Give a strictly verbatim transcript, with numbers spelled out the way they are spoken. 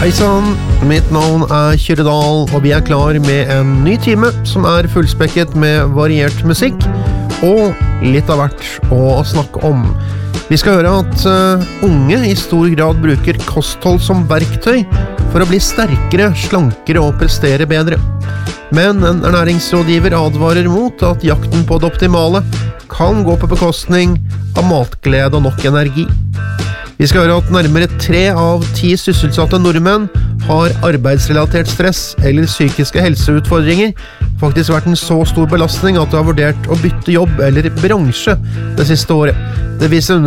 Hei sann, mitt navn er Kyrre Dahl, og vi er klar med en ny time som er fullspekket med variert musikk og litt av hvert å snakke om. Vi skal høre at uh, unge i stor grad bruker kosthold som verktøy for å bli sterkere, slankere og prestere bedre. Men en ernæringsrådgiver advarer mot at jakten på det optimale kan gå på bekostning av matglede og nok energi. Vi skal høre at nærmere tre av ti sysselsatte nordmenn har arbeidsrelatert stress eller psykiske helseutfordringer, faktisk vært en så stor belastning at de har vurdert å bytte jobb eller bransje det siste året. Det viser